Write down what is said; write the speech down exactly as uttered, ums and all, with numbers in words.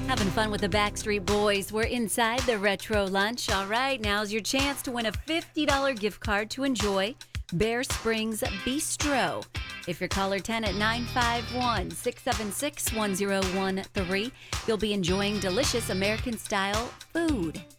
Having fun with the Backstreet Boys. We're inside the Retro Lunch. All right, now's your chance to win a fifty dollars gift card to enjoy Bear Springs Bistro. If you're caller ten at nine five one, six seven six, one zero one three, you'll be enjoying delicious American-style food.